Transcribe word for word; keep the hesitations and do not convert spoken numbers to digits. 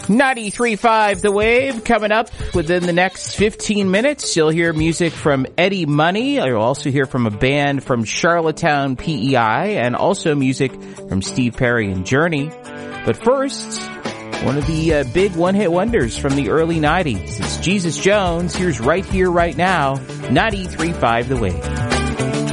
ninety-three point five The Wave coming up within the next fifteen minutes. You'll hear music from Eddie Money. You'll also hear from a band from Charlottetown, P E I, and also music from Steve Perry and Journey. But first, one of the uh, big one-hit wonders from the early nineties. It's Jesus Jones. Here's Right Here, Right Now, ninety-three point five The Wave.